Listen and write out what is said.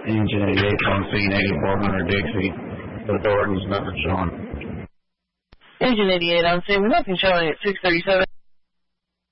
Engine 88 on C, negative 400 Dixie. The door is nothing showing. Engine 88 on C, with nothing showing at 637.